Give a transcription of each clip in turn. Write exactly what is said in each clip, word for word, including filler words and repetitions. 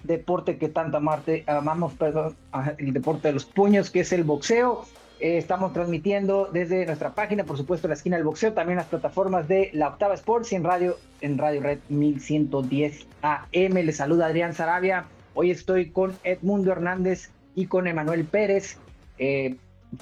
deporte que tanto amarte, amamos, perdón, el deporte de los puños, que es el boxeo. Eh, estamos transmitiendo desde nuestra página, por supuesto, la esquina del boxeo, también las plataformas de La Octava Sports y en radio, en Radio Red mil ciento diez A M. Les saluda Adrián Sarabia. Hoy estoy con Edmundo Hernández y con Emanuel Pérez. Eh,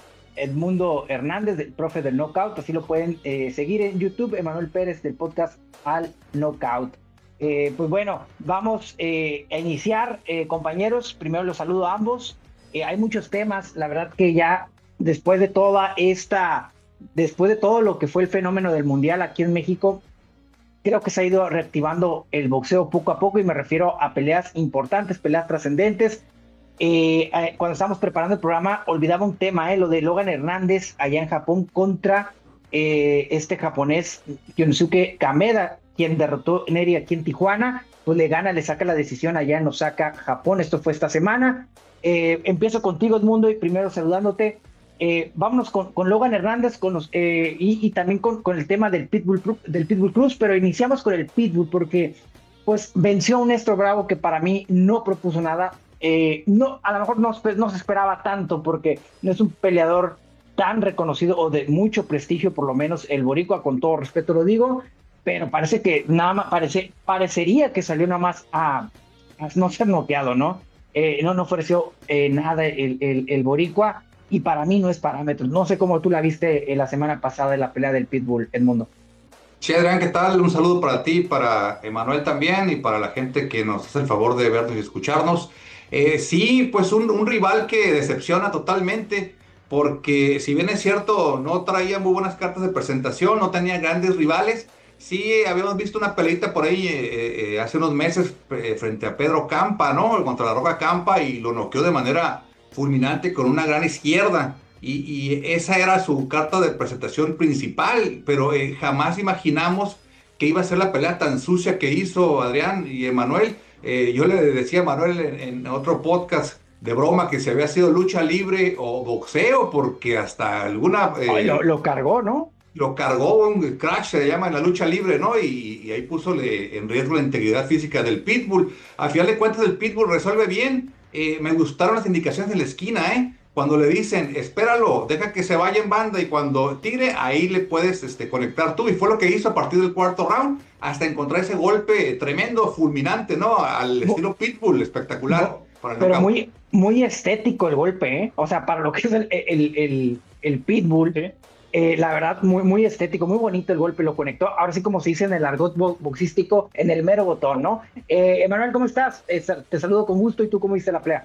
Edmundo Hernández, el profe del Knockout, así lo pueden eh, seguir en YouTube. Emanuel Pérez del podcast Al Knockout. Eh, pues bueno, vamos eh, a iniciar, eh, compañeros. Primero los saludo a ambos. Eh, hay muchos temas, la verdad que ya después de toda esta, después de todo lo que fue el fenómeno del Mundial aquí en México, creo que se ha ido reactivando el boxeo poco a poco y me refiero a peleas importantes, peleas trascendentes. Eh, eh, cuando estábamos preparando el programa, olvidaba un tema, eh, lo de Logan Hernández allá en Japón contra eh, este japonés Kyonosuke Kameda, quien derrotó a Neri aquí en Tijuana, pues le gana, le saca la decisión allá en Osaka, Japón. Esto fue esta semana. Eh, empiezo contigo, Edmundo, y primero saludándote. Eh, vámonos con, con Logan Hernández con los, eh, y, y también con, con el tema del Pitbull, del Pitbull Cruz, pero iniciamos con el Pitbull porque pues venció a un Néstor Bravo que para mí no propuso nada. Eh, no, a lo mejor no, no se esperaba tanto porque no es un peleador tan reconocido o de mucho prestigio, por lo menos el boricua, con todo respeto lo digo, pero parece que nada más, parece, parecería que salió nada más a, a no ser noqueado, ¿no? Eh, no, no ofreció eh, nada el, el, el boricua y para mí no es parámetro. No sé cómo tú la viste eh, la semana pasada en la pelea del Pitbull, Edmundo. Sí, Adrián, ¿qué tal? Un saludo para ti, para Emanuel también y para la gente que nos hace el favor de vernos y escucharnos. Eh, sí, pues un, un rival que decepciona totalmente, porque si bien es cierto, no traía muy buenas cartas de presentación, no tenía grandes rivales. Sí, habíamos visto una peleita por ahí eh, eh, hace unos meses eh, frente a Pedro Campa, ¿no? Contra la Roca Campa y lo noqueó de manera fulminante con una gran izquierda. Y, y esa era su carta de presentación principal, pero eh, jamás imaginamos que iba a ser la pelea tan sucia que hizo Adrián y Emanuel. Eh, yo le decía a Emanuel en, en otro podcast de broma que si había sido lucha libre o boxeo, porque hasta alguna... Ay, lo, Eh, lo cargó, ¿no? lo cargó, un crash se llama en la lucha libre, ¿no? Y, y ahí puso le, en riesgo la integridad física del Pitbull. Al final de cuentas, el Pitbull resuelve bien. Eh, me gustaron las indicaciones en la esquina, ¿eh? Cuando le dicen, espéralo, deja que se vaya en banda y cuando tire, ahí le puedes este, conectar tú. Y fue lo que hizo a partir del cuarto round, hasta encontrar ese golpe tremendo, fulminante, ¿no? Al estilo Pitbull, espectacular Bo- para el pero knockout. muy, muy estético el golpe, ¿eh? O sea, para lo que es el, el, el, el Pitbull, Sí. eh, la verdad, muy, muy estético, muy bonito el golpe, lo conectó. Ahora sí, como se dice en el argot bo- boxístico, en el mero botón, ¿no? Eh, Emanuel, ¿cómo estás? Eh, sa- te saludo con gusto. ¿Y tú cómo viste la pelea?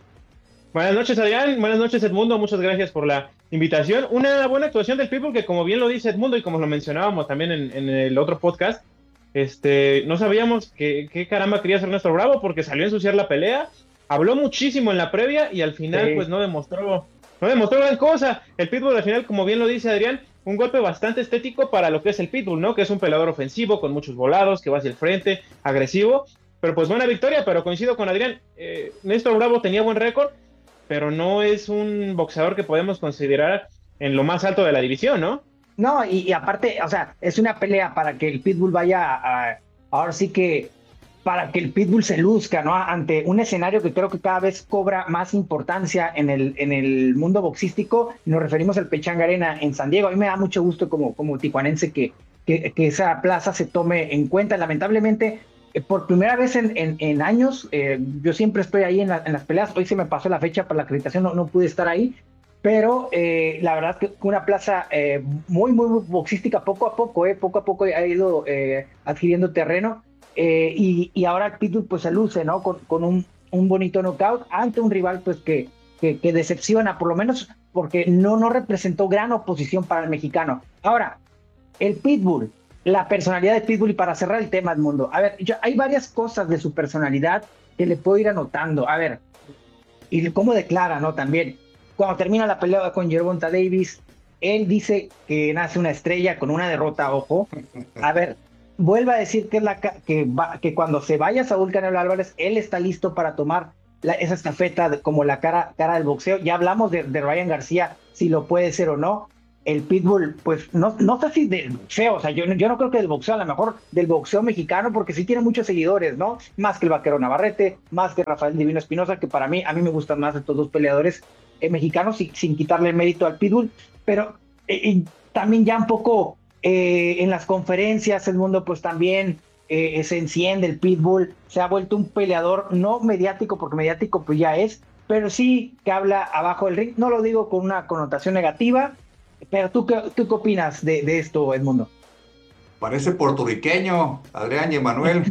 Buenas noches, Adrián. Buenas noches, Edmundo. Muchas gracias por la invitación. Una buena actuación del Pitbull que, como bien lo dice Edmundo y como lo mencionábamos también en, en el otro podcast, este, no sabíamos qué qué caramba quería hacer Néstor Bravo porque salió a ensuciar la pelea, habló muchísimo en la previa y al final Sí. pues no demostró, no demostró gran cosa. El Pitbull al final, como bien lo dice Adrián, un golpe bastante estético para lo que es el Pitbull, ¿no? Que es un peleador ofensivo con muchos volados, que va hacia el frente, agresivo. Pero pues buena victoria, pero coincido con Adrián. Eh, Néstor Bravo tenía buen récord, pero no es un boxeador que podemos considerar en lo más alto de la división, ¿no? No, y, y aparte, o sea, es una pelea para que el Pitbull vaya a, ahora sí que, para que el Pitbull se luzca, ¿no? Ante un escenario que creo que cada vez cobra más importancia en el, en el mundo boxístico. Nos referimos al Pechanga Arena en San Diego. A mí me da mucho gusto como, como tijuanense que, que, que esa plaza se tome en cuenta. Lamentablemente, eh, por primera vez en, en, en años, eh, yo siempre estoy ahí en, la, en las peleas. Hoy se me pasó la fecha para la acreditación, no, no pude estar ahí, pero eh, la verdad que una plaza eh, muy, muy boxística, poco a poco, eh, poco a poco ha ido eh, adquiriendo terreno, eh, y, y ahora el Pitbull pues se luce, ¿no? Con, con un, un bonito knockout ante un rival pues que, que, que decepciona, por lo menos porque no, no representó gran oposición para el mexicano. Ahora, el Pitbull, la personalidad de Pitbull, y para cerrar el tema, Edmundo, a ver, yo, hay varias cosas de su personalidad que le puedo ir anotando. A ver, y cómo declara, ¿no? También, cuando termina la pelea con Gervonta Davis, él dice que nace una estrella con una derrota, ojo. A ver, vuelve a decir que, es la, que, va, que cuando se vaya Saúl Canelo Álvarez, él está listo para tomar la, esa estafeta de, como la cara, cara del boxeo. Ya hablamos de, de Ryan García, si lo puede ser o no. el Pitbull, pues no, no sé si del boxeo, o sea, yo, no- yo no creo que del boxeo, a lo mejor del boxeo mexicano, porque sí tiene muchos seguidores, ¿no? Más que el Vaquero Navarrete, más que Rafael Divino Espinosa, que para mí, a mí me gustan más estos dos peleadores eh, mexicanos, sin, sin quitarle el mérito al Pitbull, pero eh, y también ya un poco eh, en las conferencias, el mundo pues también eh, se enciende el Pitbull, se ha vuelto un peleador no mediático, porque mediático pues ya es, pero sí que habla abajo del ring, no lo digo con una connotación negativa, pero tú qué, tú qué opinas de, de esto, Edmundo. Parece puertorriqueño, Adrián y Emanuel.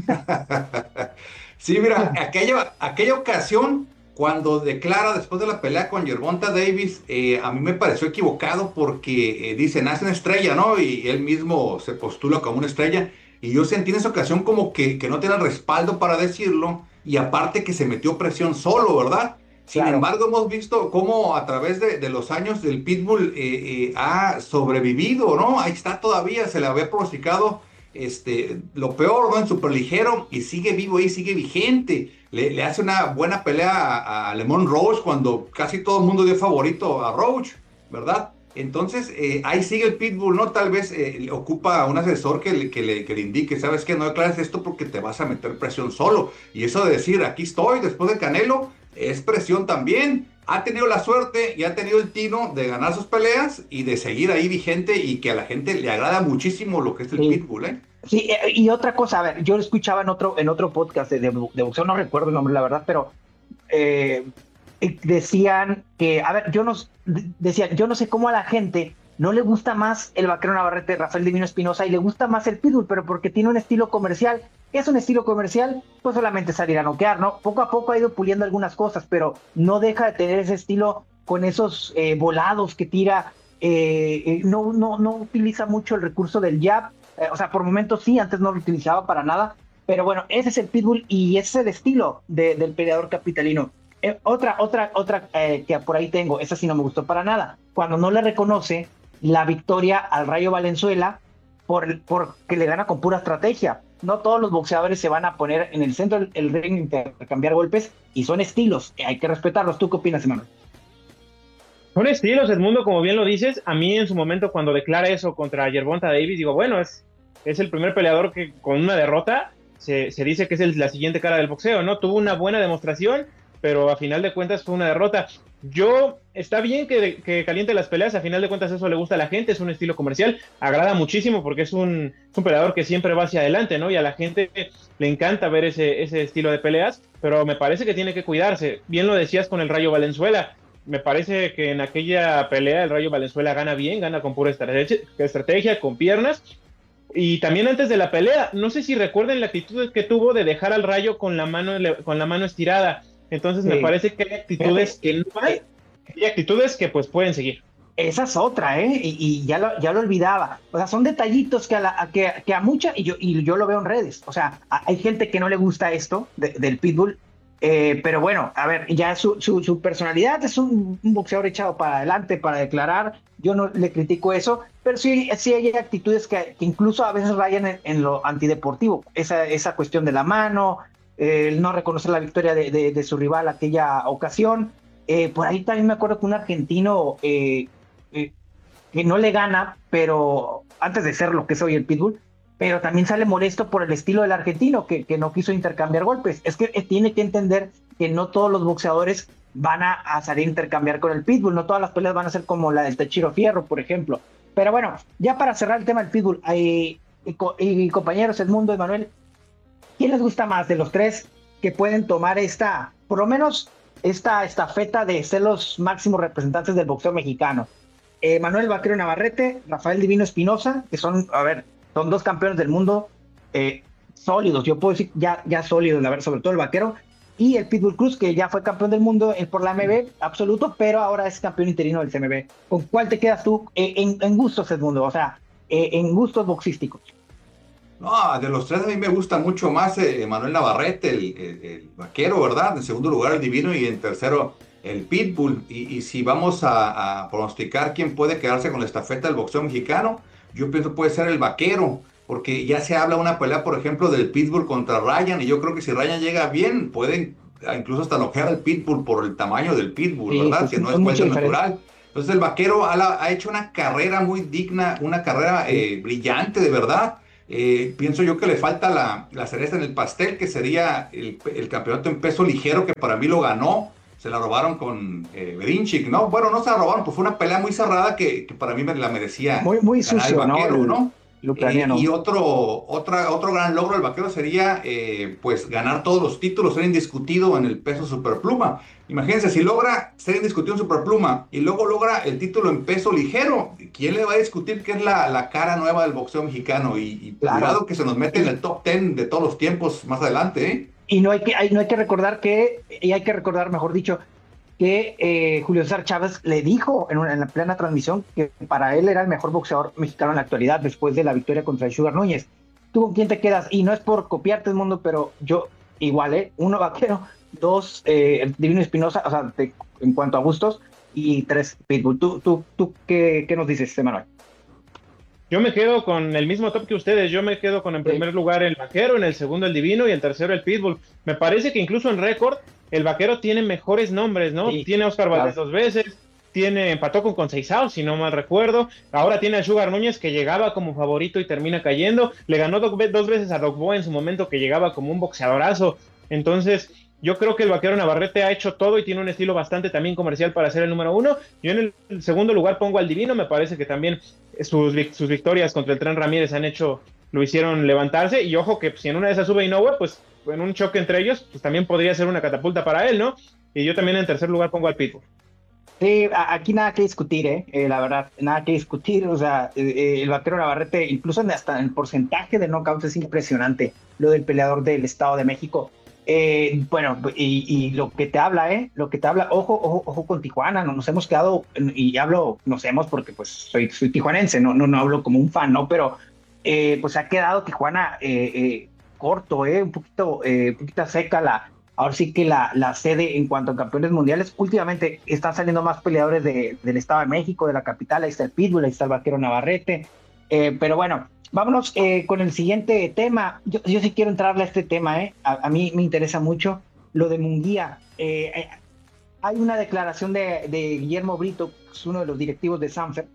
Sí, mira, aquella, aquella ocasión, cuando declara después de la pelea con Gervonta Davis, eh, a mí me pareció equivocado porque eh, dice, nace una estrella, ¿no? Y él mismo se postula como una estrella. Y yo sentí en esa ocasión como que, que no tiene el respaldo para decirlo. Y aparte que se metió presión solo, ¿verdad? Sin Claro, embargo, hemos visto cómo a través de, de los años del Pitbull eh, eh, ha sobrevivido, ¿no? Ahí está todavía, se le había pronosticado este, lo peor, ¿no? En superligero y sigue vivo ahí, sigue vigente. Le, le hace una buena pelea a, a Lemon Roach cuando casi todo el mundo dio favorito a Roach, ¿verdad? Entonces, eh, ahí sigue el Pitbull, ¿no? Tal vez eh, ocupa un asesor que le, que, le, que le indique, ¿sabes qué? No declares esto porque te vas a meter presión solo. Y eso de decir, aquí estoy, después de Canelo, es presión también. Ha tenido la suerte y ha tenido el tino de ganar sus peleas y de seguir ahí vigente y que a la gente le agrada muchísimo lo que es el sí. Pitbull, ¿eh? Sí, eh, y otra cosa, a ver, yo lo escuchaba en otro, en otro podcast de, de, de boxeo, no recuerdo el nombre, la verdad, pero eh, eh, decían que, a ver, yo no, decían, yo no sé cómo a la gente no le gusta más el Vaquero Navarrete, Rafael Divino Espinosa, y le gusta más el Pitbull, pero porque tiene un estilo comercial. ¿Qué es un estilo comercial? Pues solamente salir a noquear, ¿no? Poco a poco ha ido puliendo algunas cosas, pero no deja de tener ese estilo con esos eh, volados que tira, eh, eh, no, no, no utiliza mucho el recurso del jab, eh, o sea, por momentos sí, antes no lo utilizaba para nada, pero bueno, ese es el Pitbull y ese es el estilo de, del peleador capitalino. Eh, otra, otra, otra eh, que por ahí tengo, esa sí no me gustó para nada, cuando no le reconoce la victoria al Rayo Valenzuela por, por que le gana con pura estrategia. No todos los boxeadores se van a poner en el centro del el ring, intercambiar golpes, y son estilos, eh, hay que respetarlos. ¿Tú qué opinas, hermano? Son estilos, Edmundo, como bien lo dices. A mí en su momento cuando declara eso contra Gervonta Davis, digo, bueno, es, es el primer peleador que con una derrota se, se dice que es el, la siguiente cara del boxeo, ¿no? Tuvo una buena demostración, pero a final de cuentas fue una derrota. Yo, está bien que, que caliente las peleas, a final de cuentas eso le gusta a la gente, es un estilo comercial, agrada muchísimo porque es un, es un peleador que siempre va hacia adelante, ¿no? Y a la gente le encanta ver ese, ese estilo de peleas, pero me parece que tiene que cuidarse. Bien lo decías con el Rayo Valenzuela, me parece que en aquella pelea el Rayo Valenzuela gana bien, gana con pura estrategia, estrategia, con piernas. Y también antes de la pelea, no sé si recuerden la actitud que tuvo de dejar al Rayo con la mano, con la mano estirada. Entonces me Sí. parece que hay actitudes que no hay, hay actitudes que pues pueden seguir. Esa es otra, ¿eh? Y, y ya, lo, ya lo olvidaba. O sea, son detallitos que a, la, a que, que a mucha, y yo, y yo lo veo en redes. O sea, a, hay gente que no le gusta esto de, del Pitbull, eh, pero bueno, a ver, ya su, su, su personalidad es un, un boxeador echado para adelante, para declarar. Yo no le critico eso, pero sí, sí hay actitudes que, que incluso a veces rayan en, en lo antideportivo. Esa, esa cuestión de la mano, eh, el no reconocer la victoria de, de, de su rival aquella ocasión. Eh, por ahí también me acuerdo que un argentino eh, eh, que no le gana, pero antes de ser lo que es hoy el Pitbull, pero también sale molesto por el estilo del argentino, que, que no quiso intercambiar golpes. Es que eh, tiene que entender que no todos los boxeadores van a, a salir a intercambiar con el Pitbull, no todas las peleas van a ser como la del Techiro Fierro, por ejemplo. Pero bueno, ya para cerrar el tema del Pitbull, eh, y, y compañeros, Edmundo y Manuel, ¿quién les gusta más de los tres que pueden tomar esta, por lo menos, esta estafeta de ser los máximos representantes del boxeo mexicano? Eh, Manuel Vaquero Navarrete, Rafael Divino Espinosa, que son, a ver, son dos campeones del mundo eh, sólidos, yo puedo decir ya, ya sólidos, a ver, sobre todo el Vaquero, y el Pitbull Cruz, que ya fue campeón del mundo eh, por la M B absoluto, pero ahora es campeón interino del C M B. ¿Con cuál te quedas tú eh, en, en gustos, Edmundo? O sea, eh, en gustos boxísticos. No, de los tres a mí me gusta mucho más eh, Manuel Navarrete, el, el, el vaquero, ¿verdad? En segundo lugar el Divino y en tercero el Pitbull. Y, y si vamos a, a pronosticar quién puede quedarse con la estafeta del boxeo mexicano, yo pienso que puede ser el vaquero, porque ya se habla una pelea, por ejemplo, del Pitbull contra Ryan, y yo creo que si Ryan llega bien, pueden incluso hasta noquear al Pitbull por el tamaño del Pitbull, Sí, ¿verdad? sí, Que sí, no es es mucha fuente diferencia. natural. Entonces el vaquero ha, ha hecho una carrera muy digna, una carrera eh, brillante, de verdad. Eh, pienso yo que le falta la, la cereza en el pastel, que sería el, el campeonato en peso ligero, que para mí lo ganó. Se la robaron con eh, Berinchik, ¿no? Bueno, no se la robaron, pues fue una pelea muy cerrada que, que para mí me la merecía Muy, muy ganar el sucio, ¿no? vaquero, El, ¿no? el Eh, ucraniano. y otro, otra, otro gran logro del vaquero sería eh, pues ganar todos los títulos, ser indiscutido en el peso superpluma. Imagínense, si logra ser indiscutido en superpluma y luego logra el título en peso ligero, ¿quién le va a discutir que es la, la cara nueva del boxeo mexicano? Y, y Claro. cuidado que se nos mete en Y, el top ten de todos los tiempos más adelante, ¿eh? y no hay que, hay, no hay que recordar que, y hay que recordar, mejor dicho, que eh, Julio César Chávez le dijo en, una, en la plena transmisión que para él era el mejor boxeador mexicano en la actualidad después de la victoria contra el Sugar Núñez. ¿Tú con quién te quedas? Y no es por copiarte el mundo, pero yo igual, ¿eh? Uno vaquero, dos eh, Divino Espinosa, o sea, de, en cuanto a gustos, y tres Pitbull. ¿Tú, tú, tú qué, qué nos dices, Emanuel? Yo me quedo con el mismo top que ustedes. Yo me quedo con en Sí, primer lugar el Vaquero, en el segundo el Divino y en tercero el Pitbull. Me parece que incluso en récord el Vaquero tiene mejores nombres, ¿no? sí, Tiene a Oscar Valdés claro. dos veces, tiene, empató con Conceizao, si no mal recuerdo. Ahora tiene a Sugar Núñez, que llegaba como favorito y termina cayendo. Le ganó do, dos veces a Dogboe en su momento, que llegaba como un boxeadorazo. Entonces, yo creo que el Vaquero Navarrete ha hecho todo y tiene un estilo bastante también comercial para ser el número uno. Yo en el segundo lugar pongo al Divino. Me parece que también sus, sus victorias contra el Tren Ramírez han hecho, lo hicieron levantarse. Y ojo que si en una de esas sube Inoue, pues en un choque entre ellos, pues también podría ser una catapulta para él, ¿no? Y yo también en tercer lugar pongo al Pitbull. Sí, aquí nada que discutir, ¿eh? Eh, la verdad, nada que discutir. O sea, eh, el Vaquero Navarrete, incluso hasta en el porcentaje de knockouts es impresionante, lo del peleador del Estado de México. Eh, bueno, y, y lo que te habla, ¿eh? Lo que te habla, ojo, ojo, ojo con Tijuana, no nos hemos quedado, y hablo, nos hemos porque pues soy, soy tijuanense, no, no, no hablo como un fan, ¿no? Pero eh, pues ha quedado Tijuana eh, eh, corto, ¿eh? Un poquito, eh, un poquito seca la ahora sí que la, la sede en cuanto a campeones mundiales. Últimamente están saliendo más peleadores de, del Estado de México, de la capital. Ahí está el Pitbull, ahí está el Vaquero Navarrete. Eh, pero bueno, vámonos eh, con el siguiente tema. Yo, yo sí quiero entrarle a este tema, ¿eh? A, a mí me interesa mucho lo de Munguía. Eh, eh, hay una declaración de, de Guillermo Brito, que es uno de los directivos de Sanfer,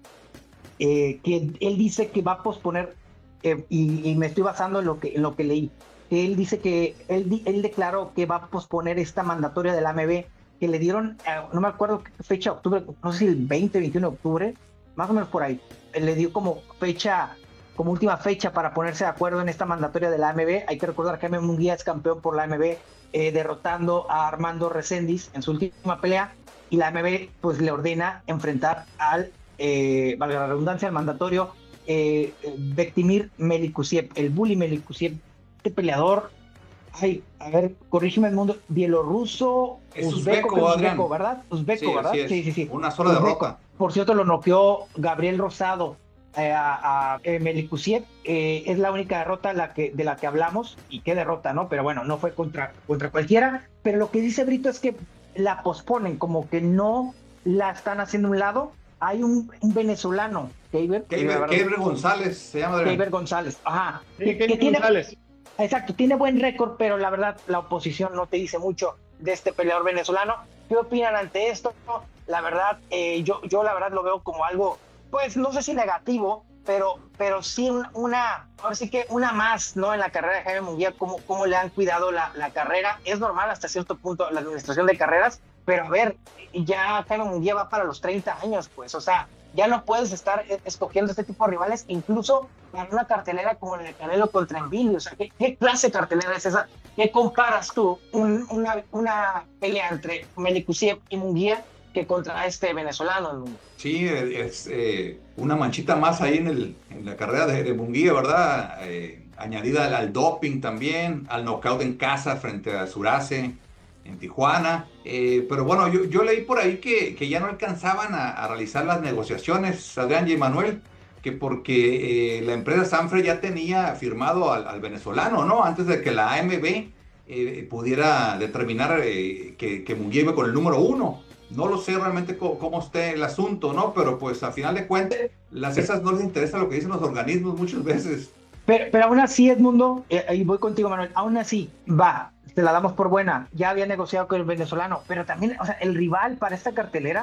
eh, que él dice que va a posponer, eh, y, y me estoy basando en lo que, en lo que leí, que él dice que él, él declaró que va a posponer esta mandatoria de la A M B, que le dieron, eh, no me acuerdo qué fecha, octubre, no sé si el veinte, veintiuno de octubre, más o menos por ahí, él le dio como fecha, como última fecha para ponerse de acuerdo en esta mandatoria de la A M B. Hay que recordar que Jaime Munguía es campeón por la A M B, eh, derrotando a Armando Reséndiz en su última pelea, y la A M B pues le ordena enfrentar al, eh, valga la redundancia, al mandatorio eh, Bektimir Melikusiev, el bully Melikusiev. Este peleador, ay, a ver, corrígeme el mundo, bielorruso, Es uzbeco, uzbeco, uzbeco, Adrián. ¿verdad? Uzbeco, Sí, ¿verdad? así es. Sí, sí, sí. Una sola Uzbeco. derrota. Por cierto, lo noqueó Gabriel Rosado eh, a, a eh, Melikusiev. Eh, es la única derrota la que, de la que hablamos, y qué derrota, ¿no? Pero bueno, no fue contra, contra cualquiera. Pero lo que dice Brito es que la posponen, como que no la están haciendo a un lado. Hay un, un venezolano, Keiber, Keiber González se llama. Keiber González, ajá, Sí, que, que Kevin tiene, González. exacto, tiene buen récord, pero la verdad la oposición no te dice mucho de este peleador venezolano. ¿Qué opinan ante esto? La verdad, eh, yo, yo la verdad lo veo como algo, pues no sé si negativo, pero, pero sí una, una, ahora sí que una más, ¿no? En la carrera de Jaime Munguía, cómo, cómo le han cuidado la, la carrera. Es normal hasta cierto punto la administración de carreras, pero a ver, ya Jaime Munguía va para los treinta años, pues, o sea, ya no puedes estar escogiendo este tipo de rivales, incluso para una cartelera como la de Canelo contra Envili. O sea, ¿qué, qué clase de cartelera es esa? ¿Qué comparas tú un, una, una pelea entre Melikusiev y Munguía que contra este venezolano? Sí, es eh, una manchita más ahí en, el, en la carrera de, de Munguía, ¿verdad? Eh, añadida al, al doping también, al knockout en casa frente a Surace en Tijuana. Eh, pero bueno, yo, yo leí por ahí que, que ya no alcanzaban a, a realizar las negociaciones, Adrián y Manuel, que porque eh, la empresa Sanfre ya tenía firmado al, al venezolano, ¿no? Antes de que la A M B eh, pudiera determinar eh, que, que Munguía iba con el número uno. No lo sé realmente cómo, cómo esté el asunto, ¿no? Pero pues a final de cuentas, las esas no les interesa lo que dicen los organismos muchas veces. Pero, pero aún así, Edmundo, eh, y voy contigo, Manuel, aún así, va, te la damos por buena. Ya había negociado con el venezolano, pero también, o sea, el rival para esta cartelera,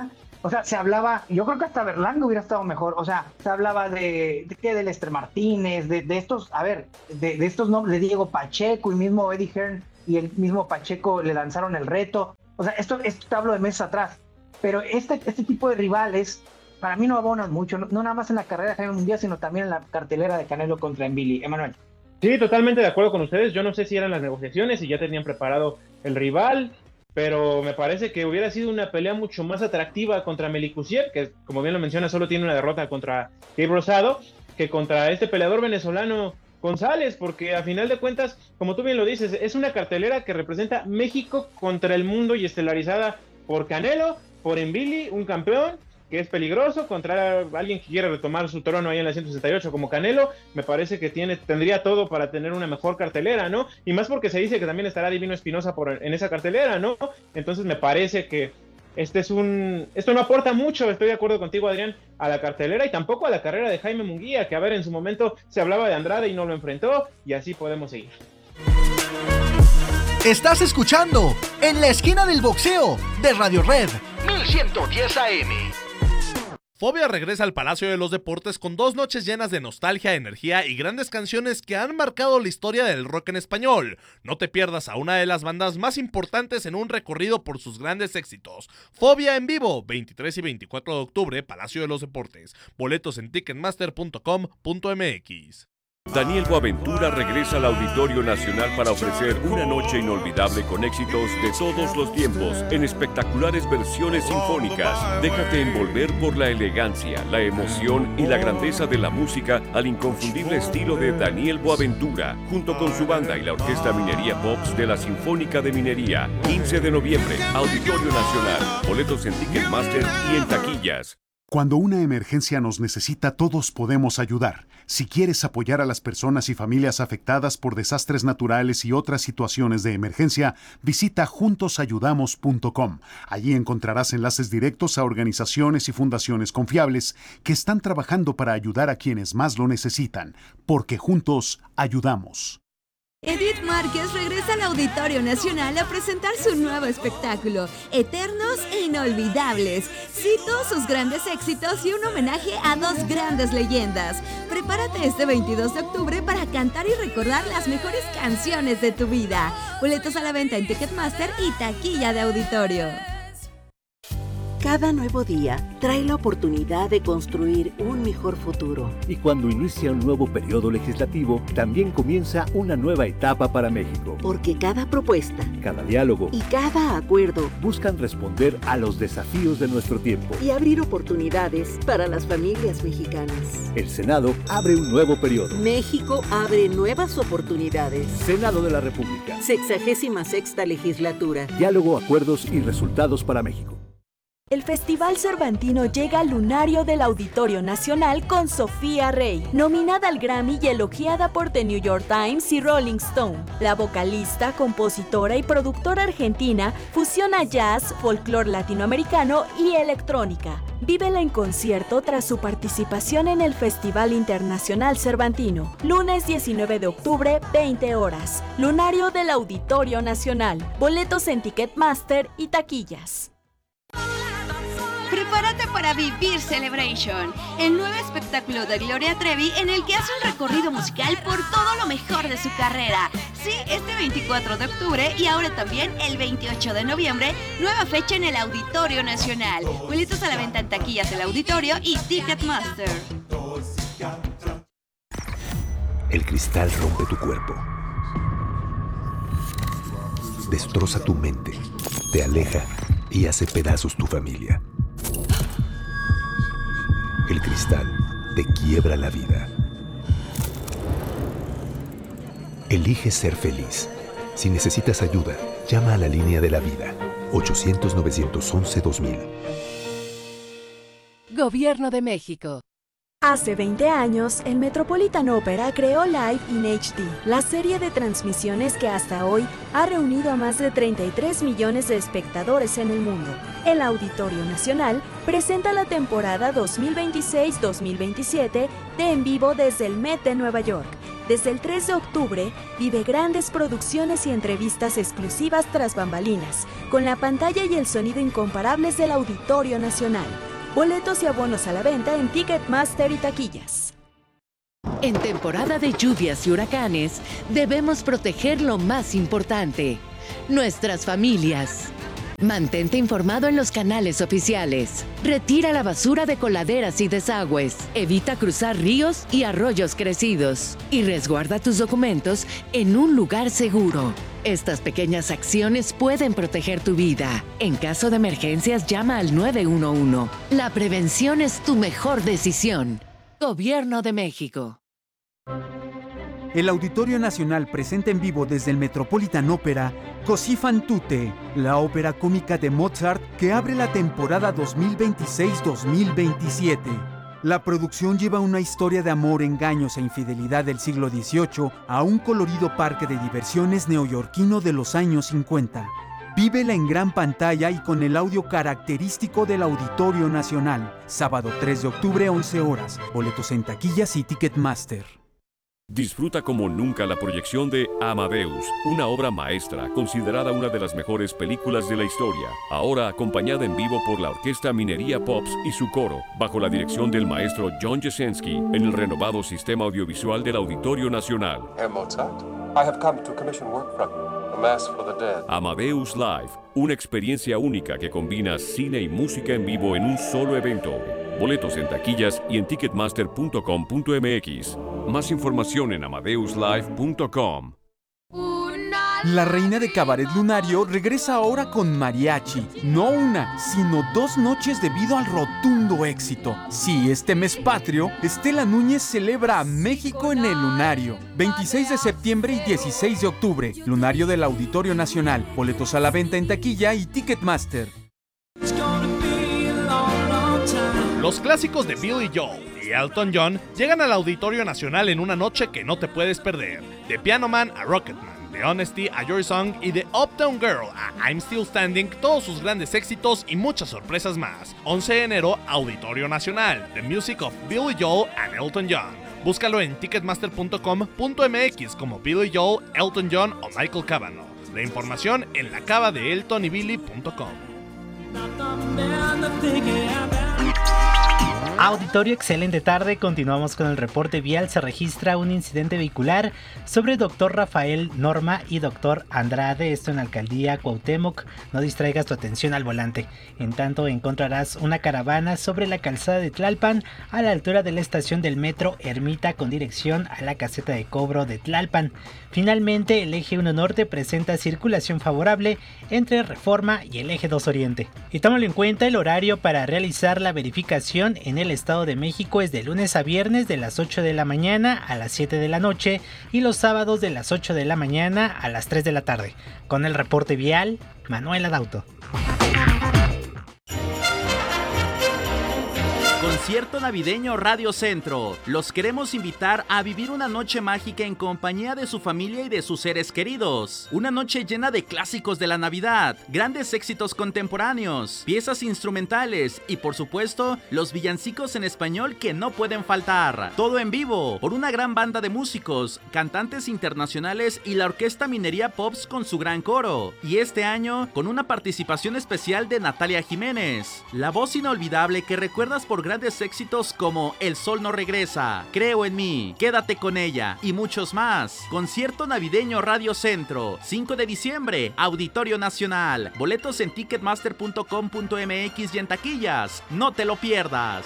O sea, se hablaba, yo creo que hasta Berlanga hubiera estado mejor. O sea, se hablaba de, de que de Lester Martínez, de, de estos, a ver, de, de estos nombres de Diego Pacheco y mismo Eddie Hearn y el mismo Pacheco le lanzaron el reto. O sea, esto, esto te hablo de meses atrás. Pero este, este tipo de rivales, para mí no abonan mucho, no, no nada más en la carrera de Jaime Munguía, sino también en la cartelera de Canelo contra Mbili. Emanuel. Sí, totalmente de acuerdo con ustedes. Yo no sé si eran las negociaciones y ya tenían preparado el rival, pero me parece que hubiera sido una pelea mucho más atractiva contra Melikuziev, que como bien lo menciona, solo tiene una derrota contra Gabe Rosado, que contra este peleador venezolano González, porque a final de cuentas, como tú bien lo dices, es una cartelera que representa México contra el mundo y estelarizada por Canelo, por Mbili, un campeón que es peligroso, contra alguien que quiere retomar su trono ahí en la ciento sesenta y ocho como Canelo. Me parece que tiene, tendría todo para tener una mejor cartelera, ¿no? Y más porque se dice que también estará Divino Espinosa por, en esa cartelera, ¿no? Entonces me parece que este es un, esto no aporta mucho, estoy de acuerdo contigo, Adrián, a la cartelera y tampoco a la carrera de Jaime Munguía, que a ver, en su momento se hablaba de Andrade y no lo enfrentó, y así podemos seguir. Estás escuchando En la Esquina del Boxeo de Radio Red mil ciento diez A M. Fobia regresa al Palacio de los Deportes con dos noches llenas de nostalgia, energía y grandes canciones que han marcado la historia del rock en español. No te pierdas a una de las bandas más importantes en un recorrido por sus grandes éxitos. Fobia en vivo, veintitrés y veinticuatro de octubre, Palacio de los Deportes. Boletos en ticketmaster punto com punto m x. Daniel Boaventura regresa al Auditorio Nacional para ofrecer una noche inolvidable con éxitos de todos los tiempos en espectaculares versiones sinfónicas. Déjate envolver por la elegancia, la emoción y la grandeza de la música al inconfundible estilo de Daniel Boaventura, junto con su banda y la Orquesta Minería Pops de la Sinfónica de Minería. quince de noviembre, Auditorio Nacional. Boletos en Ticketmaster y en taquillas. Cuando una emergencia nos necesita, todos podemos ayudar. Si quieres apoyar a las personas y familias afectadas por desastres naturales y otras situaciones de emergencia, visita juntos ayudamos punto com. Allí encontrarás enlaces directos a organizaciones y fundaciones confiables que están trabajando para ayudar a quienes más lo necesitan, porque juntos ayudamos. Edith Márquez regresa al Auditorio Nacional a presentar su nuevo espectáculo, Eternos e Inolvidables. Cito sus grandes éxitos y un homenaje a dos grandes leyendas. Prepárate este veintidós de octubre para cantar y recordar las mejores canciones de tu vida. Boletos a la venta en Ticketmaster y taquilla de auditorio. Cada nuevo día trae la oportunidad de construir un mejor futuro. Y cuando inicia un nuevo periodo legislativo, también comienza una nueva etapa para México. Porque cada propuesta, cada diálogo y cada acuerdo buscan responder a los desafíos de nuestro tiempo y abrir oportunidades para las familias mexicanas. El Senado abre un nuevo periodo. México abre nuevas oportunidades. Senado de la República. Sexagésima sexta legislatura. Diálogo, acuerdos y resultados para México. El Festival Cervantino llega al lunario del Auditorio Nacional con Sofía Rey, nominada al Grammy y elogiada por The New York Times y Rolling Stone. La vocalista, compositora y productora argentina fusiona jazz, folclore latinoamericano y electrónica. Vívela en concierto tras su participación en el Festival Internacional Cervantino. Lunes diecinueve de octubre, veinte horas. Lunario del Auditorio Nacional. Boletos en Ticketmaster y taquillas. Prepárate para vivir Celebration, el nuevo espectáculo de Gloria Trevi en el que hace un recorrido musical por todo lo mejor de su carrera. Sí, este veinticuatro de octubre y ahora también el veintiocho de noviembre, nueva fecha en el Auditorio Nacional. Boletos a la venta en taquillas del auditorio y Ticketmaster. El cristal rompe tu cuerpo, destroza tu mente, te aleja y hace pedazos tu familia. El cristal te quiebra la vida. Elige ser feliz. Si necesitas ayuda, llama a la línea de la vida. ochocientos, novecientos once, dos mil. Gobierno de México. Hace veinte años, el Metropolitan Opera creó Live in H D, la serie de transmisiones que hasta hoy ha reunido a más de treinta y tres millones de espectadores en el mundo. El Auditorio Nacional presenta la temporada dos mil veintiséis dos mil veintisiete de En Vivo desde el Met de Nueva York. Desde el tres de octubre, vive grandes producciones y entrevistas exclusivas tras bambalinas, con la pantalla y el sonido incomparables del Auditorio Nacional. Boletos y abonos a la venta en Ticketmaster y taquillas. En temporada de lluvias y huracanes, debemos proteger lo más importante, nuestras familias. Mantente informado en los canales oficiales. Retira la basura de coladeras y desagües. Evita cruzar ríos y arroyos crecidos. Y resguarda tus documentos en un lugar seguro. Estas pequeñas acciones pueden proteger tu vida. En caso de emergencias, llama al nueve uno uno. La prevención es tu mejor decisión. Gobierno de México. El Auditorio Nacional presenta en vivo desde el Metropolitan Opera Così fan tutte, la ópera cómica de Mozart que abre la temporada dos mil veintiséis dos mil veintisiete. La producción lleva una historia de amor, engaños e infidelidad del siglo dieciocho a un colorido parque de diversiones neoyorquino de los años cincuenta. Vívela en gran pantalla y con el audio característico del Auditorio Nacional. Sábado tres de octubre, once horas. Boletos en taquillas y Ticketmaster. Disfruta como nunca la proyección de Amadeus, una obra maestra considerada una de las mejores películas de la historia, ahora acompañada en vivo por la Orquesta Minería Pops y su coro, bajo la dirección del maestro John Jasenski, en el renovado sistema audiovisual del Auditorio Nacional. Herr Mozart, I have come to commission work from you, a mass for the dead. Amadeus Live, una experiencia única que combina cine y música en vivo en un solo evento. Boletos en taquillas y en ticketmaster punto com punto m x. Más información en amadeus live punto com. La reina de Cabaret Lunario regresa ahora con mariachi. No una, sino dos noches debido al rotundo éxito. Sí, este mes patrio, Estela Núñez celebra a México en el Lunario. veintiséis de septiembre y dieciséis de octubre. Lunario del Auditorio Nacional. Boletos a la venta en taquilla y Ticketmaster. Los clásicos de Billy Joel y Elton John llegan al Auditorio Nacional en una noche que no te puedes perder. De Piano Man a Rocketman, de Honesty a Your Song y de Uptown Girl a I'm Still Standing, todos sus grandes éxitos y muchas sorpresas más. once de enero, Auditorio Nacional, The Music of Billy Joel and Elton John. Búscalo en ticketmaster punto com punto m x como Billy Joel, Elton John o Michael Cavanaugh. La información en la cava de elton y billy punto com. Auditorio, excelente tarde. Continuamos con el reporte vial. Se registra un incidente vehicular sobre Doctor Rafael Norma y Doctor Andrade, esto en la alcaldía Cuauhtémoc. No distraigas tu atención al volante. En tanto, encontrarás una caravana sobre la calzada de Tlalpan a la altura de la estación del metro Ermita con dirección a la caseta de cobro de Tlalpan. Finalmente, el eje uno Norte presenta circulación favorable entre Reforma y el eje dos Oriente. Y tómalo en cuenta, el horario para realizar la verificación en el Estado de México es de lunes a viernes de las ocho de la mañana a las siete de la noche y los sábados de las ocho de la mañana a las tres de la tarde. Con el reporte vial, Manuel Adauto. Concierto navideño Radio Centro. Los queremos invitar a vivir una noche mágica en compañía de su familia y de sus seres queridos. Una noche llena de clásicos de la Navidad, grandes éxitos contemporáneos, piezas instrumentales y por supuesto los villancicos en español que no pueden faltar. Todo en vivo por una gran banda de músicos, cantantes internacionales y la Orquesta Minería Pops con su gran coro. Y este año con una participación especial de Natalia Jiménez, la voz inolvidable que recuerdas por grandes éxitos como El Sol No Regresa, Creo en Mí, Quédate con Ella y muchos más. Concierto navideño Radio Centro, cinco de diciembre, Auditorio Nacional. Boletos en ticketmaster punto com punto m x y en taquillas. No te lo pierdas.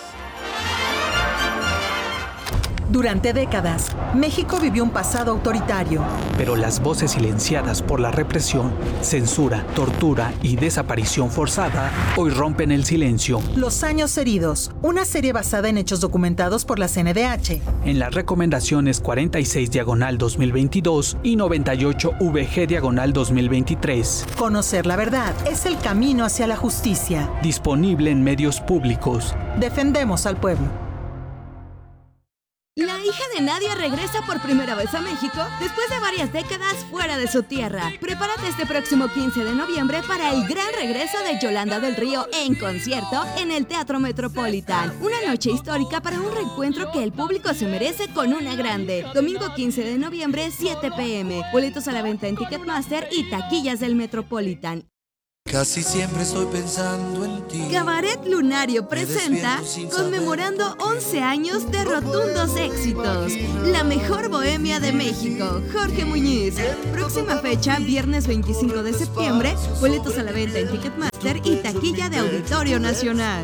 Durante décadas, México vivió un pasado autoritario. Pero las voces silenciadas por la represión, censura, tortura y desaparición forzada hoy rompen el silencio. Los años heridos, una serie basada en hechos documentados por la C N D H. En las recomendaciones cuarenta y seis diagonal dos mil veintidós y noventa y ocho V G diagonal dos mil veintitrés. Conocer la verdad es el camino hacia la justicia. Disponible en medios públicos. Defendemos al pueblo. La hija de Nadia regresa por primera vez a México después de varias décadas fuera de su tierra. Prepárate este próximo quince de noviembre para el gran regreso de Yolanda del Río en concierto en el Teatro Metropolitan. Una noche histórica para un reencuentro que el público se merece con una grande. Domingo quince de noviembre, siete pe eme. Boletos a la venta en Ticketmaster y taquillas del Metropolitan. Casi siempre estoy pensando en ti. Cabaret Lunario presenta conmemorando once años de rotundos éxitos. La mejor bohemia de México, Jorge Muñiz. Próxima fecha, viernes veinticinco de septiembre. Boletos a la venta en Ticketmaster y taquilla de Auditorio Nacional.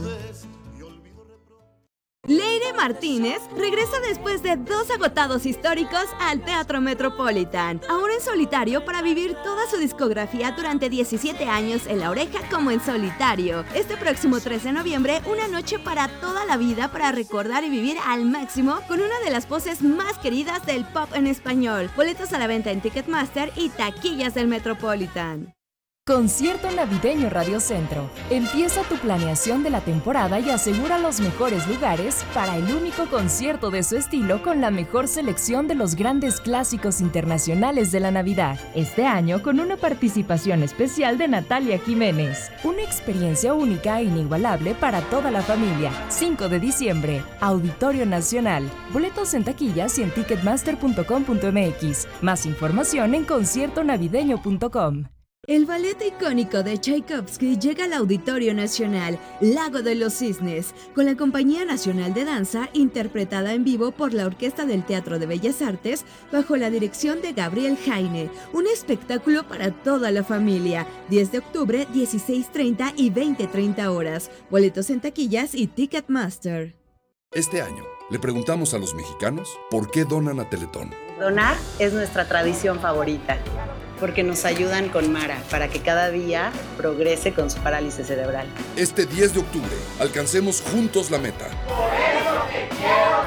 Leire Martínez regresa después de dos agotados históricos al Teatro Metropolitan, ahora en solitario para vivir toda su discografía durante diecisiete años en La Oreja como en solitario. Este próximo tres de noviembre, una noche para toda la vida para recordar y vivir al máximo con una de las voces más queridas del pop en español. Boletos a la venta en Ticketmaster y taquillas del Metropolitan. Concierto Navideño Radio Centro. Empieza tu planeación de la temporada y asegura los mejores lugares para el único concierto de su estilo con la mejor selección de los grandes clásicos internacionales de la Navidad. Este año con una participación especial de Natalia Jiménez. Una experiencia única e inigualable para toda la familia. cinco de diciembre, Auditorio Nacional. Boletos en taquillas y en ticketmaster punto com punto eme equis. Más información en concierto navideño punto com. El ballet icónico de Tchaikovsky llega al Auditorio Nacional, Lago de los Cisnes, con la Compañía Nacional de Danza, interpretada en vivo por la Orquesta del Teatro de Bellas Artes, bajo la dirección de Gabriel Jaine. Un espectáculo para toda la familia. diez de octubre, dieciséis treinta y veinte treinta horas. Boletos en taquillas y Ticketmaster. Este año, le preguntamos a los mexicanos por qué donan a Teletón. Donar es nuestra tradición favorita, porque nos ayudan con Mara para que cada día progrese con su parálisis cerebral. Este diez de octubre, alcancemos juntos la meta. Por eso te quiero,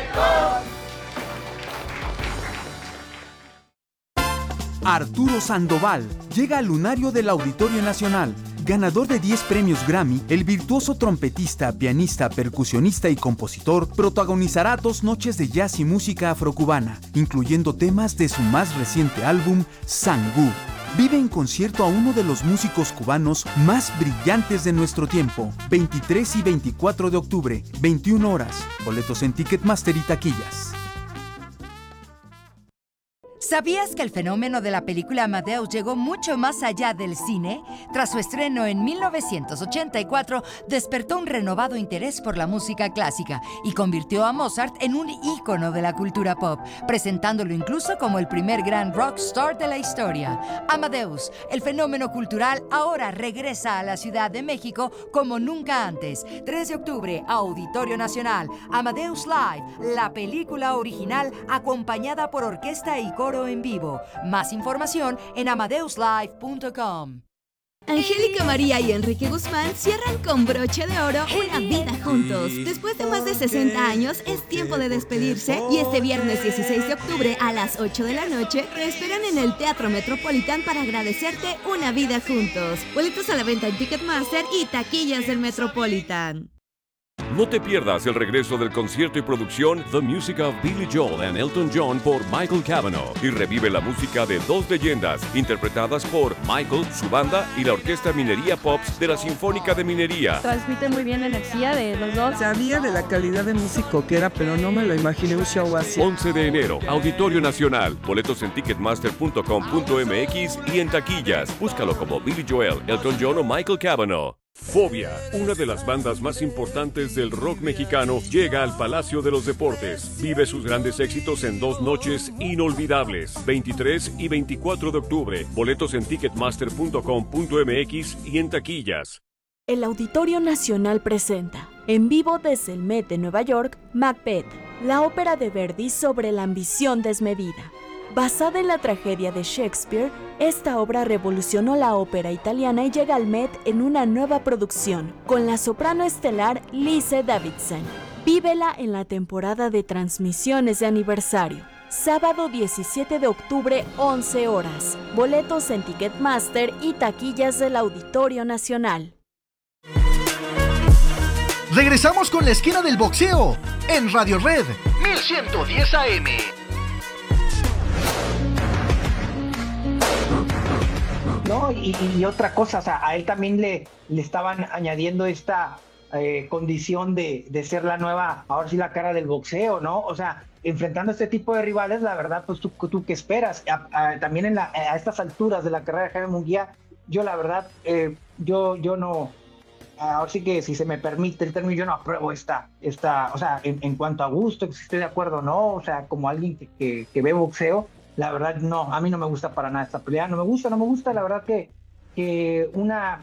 Teletón. Arturo Sandoval llega al lunario del Auditorio Nacional. Ganador de diez premios Grammy, el virtuoso trompetista, pianista, percusionista y compositor protagonizará dos noches de jazz y música afrocubana, incluyendo temas de su más reciente álbum, Sangú. Vive en concierto a uno de los músicos cubanos más brillantes de nuestro tiempo. veintitrés y veinticuatro de octubre, veintiuna horas. Boletos en Ticketmaster y taquillas. ¿Sabías que el fenómeno de la película Amadeus llegó mucho más allá del cine? Tras su estreno en mil novecientos ochenta y cuatro, despertó un renovado interés por la música clásica y convirtió a Mozart en un ícono de la cultura pop, presentándolo incluso como el primer gran rockstar de la historia. Amadeus, el fenómeno cultural, ahora regresa a la Ciudad de México como nunca antes. tres de octubre, Auditorio Nacional, Amadeus Live, la película original acompañada por orquesta y coro en vivo. Más información en amadeus live punto com. Angélica María y Enrique Guzmán cierran con broche de oro una vida juntos. Después de más de sesenta años, es tiempo de despedirse y este viernes dieciséis de octubre a las ocho de la noche te esperan en el Teatro Metropolitan para agradecerte una vida juntos. Boletos a la venta en Ticketmaster y taquillas del Metropolitan. No te pierdas el regreso del concierto y producción The Music of Billy Joel and Elton John por Michael Cavanaugh y revive la música de dos leyendas interpretadas por Michael, su banda y la Orquesta Minería Pops de la Sinfónica de Minería. Transmiten muy bien la energía de los dos. Sabía de la calidad de músico que era, pero no me lo imaginé un show así. once de enero, Auditorio Nacional. Boletos en ticketmaster punto com punto eme equis y en taquillas. Búscalo como Billy Joel, Elton John o Michael Cavanaugh. Fobia, una de las bandas más importantes del rock mexicano, llega al Palacio de los Deportes. Vive sus grandes éxitos en dos noches inolvidables, veintitrés y veinticuatro de octubre. Boletos en ticketmaster punto com punto eme equis y en taquillas. El Auditorio Nacional presenta, en vivo desde el Met de Nueva York, Macbeth, la ópera de Verdi sobre la ambición desmedida. Basada en la tragedia de Shakespeare, esta obra revolucionó la ópera italiana y llega al Met en una nueva producción, con la soprano estelar Lise Davidson. Vívela en la temporada de transmisiones de aniversario. Sábado diecisiete de octubre, once horas. Boletos en Ticketmaster y taquillas del Auditorio Nacional. Regresamos con la esquina del boxeo en Radio Red mil ciento diez A M. No, y, y otra cosa, o sea, a él también le, le estaban añadiendo esta eh, condición de, de ser la nueva, ahora sí la cara del boxeo, ¿no? O sea, enfrentando a este tipo de rivales, la verdad, pues tú, tú qué esperas. A, a, también en la, a estas alturas de la carrera de Jaime Munguía, yo la verdad, eh, yo, yo no, ahora sí que si se me permite el término, yo no apruebo esta, esta o sea, en, en cuanto a gusto, si estoy de acuerdo o no, o sea, como alguien que, que, que ve boxeo, la verdad, no, a mí no me gusta para nada esta pelea, no me gusta, no me gusta, la verdad que, que una,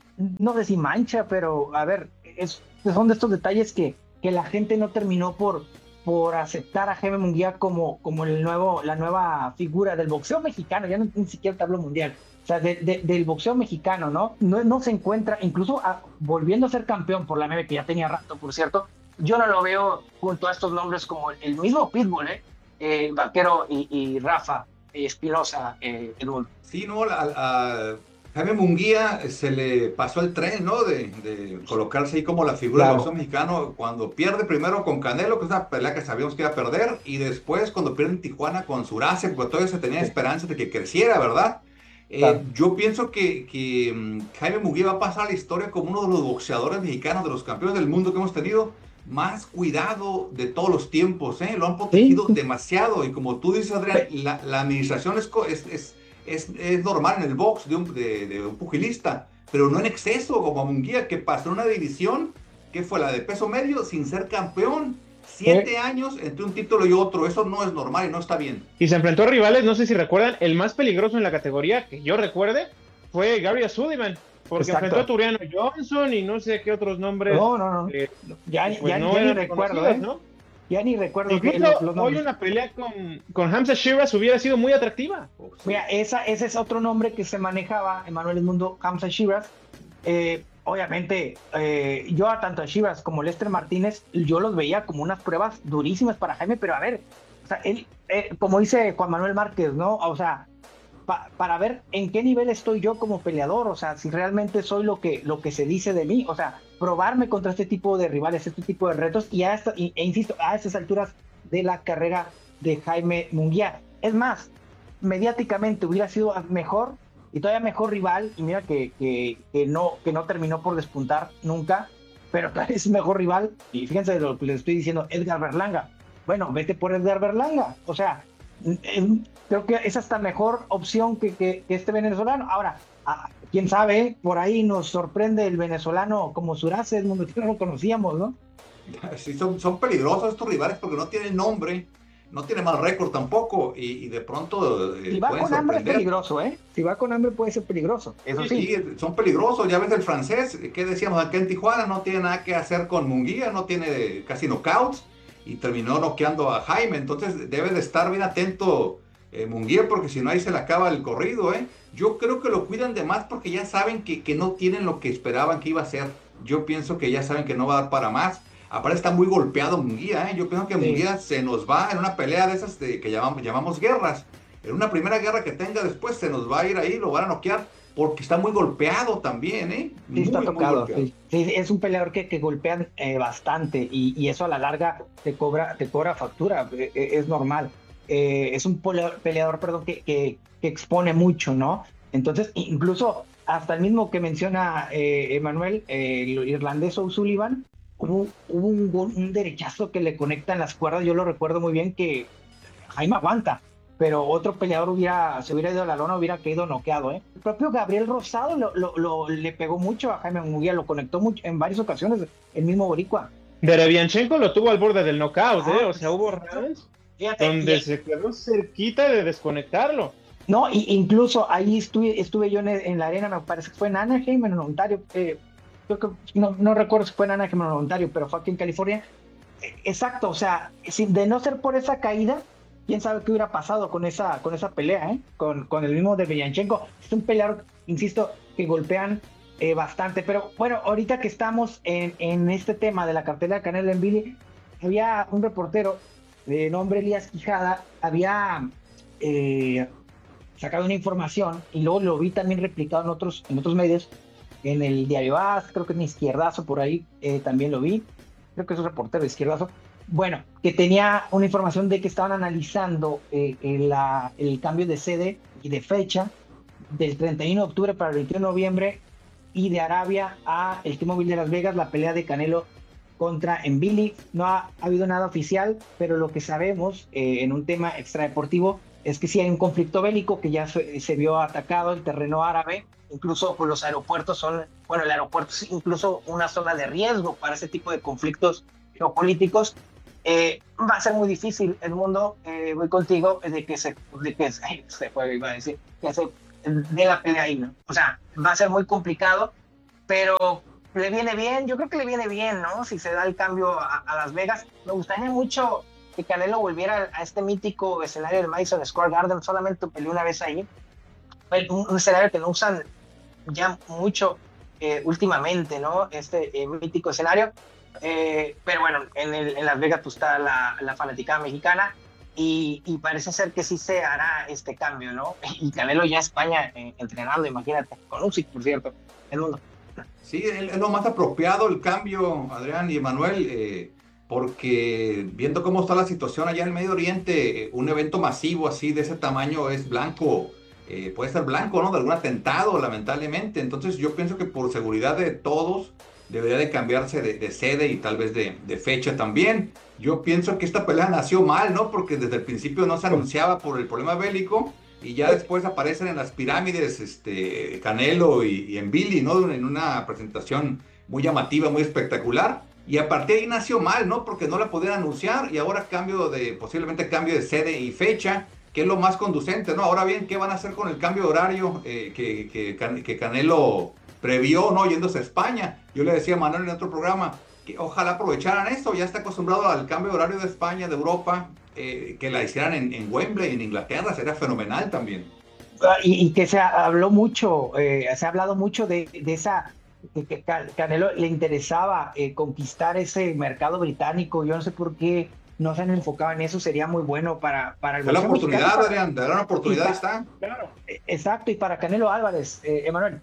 no sé si mancha, pero a ver, es, son de estos detalles que, que la gente no terminó por, por aceptar a Jaime Munguía como, como el nuevo, la nueva figura del boxeo mexicano, ya no, ni siquiera te hablo mundial, o sea, de, de, del boxeo mexicano, ¿no? No, no se encuentra, incluso a, volviendo a ser campeón por la M M A, que ya tenía rato, por cierto, yo no lo veo junto a estos nombres como el, el mismo Pitbull, ¿eh? Eh, Vaquero y, y Rafa Espinosa, eh, Edmundo. Sí, no, a, a Jaime Munguía se le pasó el tren, ¿no? De, de colocarse ahí como la figura claro. del boxeo mexicano cuando pierde primero con Canelo, que es una pelea que sabíamos que iba a perder, y después cuando pierde en Tijuana con Surace, porque todavía se tenía sí. esperanza de que creciera, ¿verdad? Eh, claro. Yo pienso que, que um, Jaime Munguía va a pasar a la historia como uno de los boxeadores mexicanos, de los campeones del mundo que hemos tenido, más cuidado de todos los tiempos, ¿eh? Lo han protegido ¿Sí? demasiado, y como tú dices, Adrián, la, la administración es, es, es, es, es normal en el box de un, de, de un pugilista, pero no en exceso, como a Munguía, que pasó una división, que fue la de peso medio, sin ser campeón, siete ¿Eh? años entre un título y otro, eso no es normal y no está bien. Y se enfrentó a rivales, no sé si recuerdan, el más peligroso en la categoría, que yo recuerde, fue Gabriel Sullivan. Porque Exacto. enfrentó a Turiano Johnson y no sé qué otros nombres. No, no, no. Eh, ya pues ya, no ya ni recuerdo, ¿eh? ¿no? Ya ni recuerdo. Incluso los, los hoy una pelea con, con Hamza Shiraz hubiera sido muy atractiva. Oh, sí. Mira, esa, ese es otro nombre que se manejaba, Emanuel Edmundo, Hamza Shiraz. Eh, obviamente, eh, yo a tanto a Shiraz como Lester Martínez, yo los veía como unas pruebas durísimas para Jaime, pero a ver, o sea, él, eh, como dice Juan Manuel Márquez, ¿no? O sea, Pa, para ver en qué nivel estoy yo como peleador, o sea, si realmente soy lo que, lo que se dice de mí, o sea, probarme contra este tipo de rivales, este tipo de retos, y a esta, y, e insisto, a estas alturas de la carrera de Jaime Munguía. Es más, mediáticamente hubiera sido mejor, y todavía mejor rival, y mira que, que, que, no, que no terminó por despuntar nunca, pero es mejor rival, y fíjense lo que les estoy diciendo, Edgar Berlanga. Bueno, vete por Edgar Berlanga, o sea, creo que es hasta mejor opción que, que, que este venezolano. Ahora, a, quién sabe, por ahí nos sorprende el venezolano como Surace, el mundo que no lo conocíamos, ¿no? Sí, son, son peligrosos estos rivales porque no tienen nombre, no tienen mal récord tampoco, y, y de pronto eh, si va con sorprender. Hambre es peligroso, ¿eh? Si va con hambre puede ser peligroso, eso sí. Sí, sí, son peligrosos, ya ves el francés, que decíamos acá en Tijuana, no tiene nada que hacer con Munguía, no tiene casi knockouts, y terminó noqueando a Jaime, entonces debe de estar bien atento eh, Munguía, porque si no ahí se le acaba el corrido, ¿eh? Yo creo que lo cuidan de más porque ya saben que, que no tienen lo que esperaban que iba a ser. Yo pienso que ya saben que no va a dar para más. Aparte está muy golpeado Munguía, ¿eh? Yo pienso que sí. Munguía se nos va en una pelea de esas de, que llamamos, llamamos guerras. En una primera guerra que tenga después se nos va a ir ahí, lo van a noquear, porque está muy golpeado también, ¿eh? Sí, muy, está tocado. Muy sí. Sí, es un peleador que, que golpean eh, bastante y, y eso a la larga te cobra, te cobra factura, eh, es normal. Eh, es un peleador, peleador perdón, que, que, que expone mucho, ¿no? Entonces, incluso hasta el mismo que menciona eh, Emanuel, eh, el irlandés O'Sullivan, hubo, hubo un, un derechazo que le conecta en las cuerdas, yo lo recuerdo muy bien, que Jaime aguanta, pero otro peleador hubiera, se hubiera ido a la lona, hubiera caído noqueado, ¿eh? El propio Gabriel Rosado lo, lo, lo, le pegó mucho a Jaime Munguía, lo conectó mucho en varias ocasiones, el mismo boricua. Derevianchenko lo tuvo al borde del knockout, ah, ¿eh? O sea, hubo rounds donde y, se quedó cerquita de desconectarlo. No, y incluso ahí estuve, estuve yo en, en la arena, me parece que fue en Anaheim, en Ontario, eh, creo que, no, no recuerdo si fue en Anaheim o en Ontario, pero fue aquí en California. Eh, exacto, o sea, si, de no ser por esa caída, quién sabe qué hubiera pasado con esa, con esa pelea, ¿eh? Con, con el mismo Derevianchenko. Es un peleador, insisto, que golpean eh, bastante. Pero bueno, ahorita que estamos en, en este tema de la cartelera de Canelo en Billy, había un reportero de nombre Elías Quijada, había eh, sacado una información y luego lo vi también replicado en otros, en otros medios, en el Diario A S, creo que en Izquierdazo, por ahí eh, también lo vi, creo que es un reportero de Izquierdazo, Bueno, que tenía una información de que estaban analizando eh, el, la, el cambio de sede y de fecha del treinta y uno de octubre para el veintiuno de noviembre y de Arabia a el T-Mobile de Las Vegas, la pelea de Canelo contra Nvili. No ha, ha habido nada oficial, pero lo que sabemos eh, en un tema extradeportivo es que sí hay un conflicto bélico que ya se, se vio atacado el terreno árabe, incluso pues, los aeropuertos son, bueno, el aeropuerto es incluso una zona de riesgo para ese tipo de conflictos geopolíticos. Eh, va a ser muy difícil el mundo, eh, voy contigo, de que se, de que se, se fue, iba a decir, que se dé la pelea ahí, ¿no? O sea, va a ser muy complicado, pero le viene bien, yo creo que le viene bien, ¿no? Si se da el cambio a, a Las Vegas. Me gustaría mucho que Canelo volviera a este mítico escenario del Madison Square Garden, solamente peleó una vez ahí, un, un escenario que no usan ya mucho eh, últimamente, ¿no? Este eh, mítico escenario. Eh, pero bueno, en, el, en Las Vegas pues, está la, la fanaticada mexicana y, y parece ser que sí se hará este cambio, ¿no? Y Canelo ya España eh, entrenando, imagínate, con Usyk, por cierto, el mundo. Sí, es lo más apropiado el cambio, Adrián y Emanuel, eh, porque viendo cómo está la situación allá en Medio Oriente, eh, un evento masivo así de ese tamaño es blanco, eh, puede ser blanco, ¿no? De algún atentado, lamentablemente. Entonces yo pienso que por seguridad de todos, debería de cambiarse de, de sede y tal vez de, de fecha también. Yo pienso que esta pelea nació mal, ¿no? Porque desde el principio no se anunciaba por el problema bélico y ya después aparecen en las pirámides este, Canelo y, y Nvili, ¿no? En una presentación muy llamativa, muy espectacular. Y a partir de ahí nació mal, ¿no? Porque no la podían anunciar y ahora cambio de, posiblemente cambio de sede y fecha, que es lo más conducente, ¿no? Ahora bien, ¿qué van a hacer con el cambio de horario eh, que, que, que Canelo previó, ¿no? Yéndose a España? Yo le decía a Manuel en otro programa que ojalá aprovecharan esto, ya está acostumbrado al cambio de horario de España, de Europa, eh, que la hicieran en, en Wembley, en Inglaterra, sería fenomenal también. Y, y que se habló mucho, eh, se ha hablado mucho de, de esa, de que Canelo le interesaba eh, conquistar ese mercado británico. Yo no sé por qué no se han enfocado en eso, sería muy bueno para, para el boxeo. La oportunidad, mexicano, Adrián, de la oportunidad para, está. Claro, exacto, y para Canelo Álvarez, eh, Emanuel.